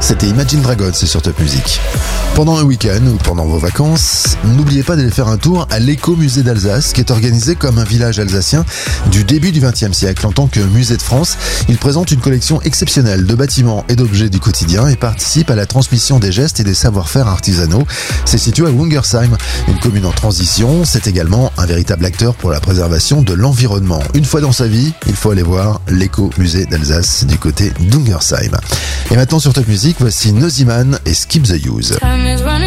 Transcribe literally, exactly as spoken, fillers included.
C'était Imagine Dragons, c'est sur Top Music. Pendant un week-end ou pendant vos vacances, n'oubliez pas d'aller faire un tour à l'éco-musée d'Alsace, qui est organisé comme un village alsacien du début du vingtième siècle. En tant que musée de France, il présente une collection exceptionnelle de bâtiments et d'objets du quotidien et participe à la transmission des gestes et des savoir-faire artisanaux. C'est situé à Wungersheim, une commune en transition. C'est également un véritable acteur pour la préservation de l'environnement. Une fois dans sa vie, il faut aller voir l'éco-musée d'Alsace du côté d'Ungersheim. Et maintenant sur Top Music, voici Noziman et Skip the Use.